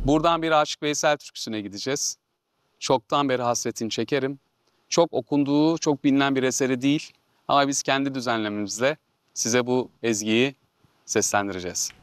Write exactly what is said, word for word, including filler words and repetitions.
Buradan bir Aşık Veysel türküsüne gideceğiz. Çoktan beri hasretini çekerim. Çok okunduğu, çok bilinen bir eseri değil. Ama biz kendi düzenlememizle size bu ezgiyi seslendireceğiz.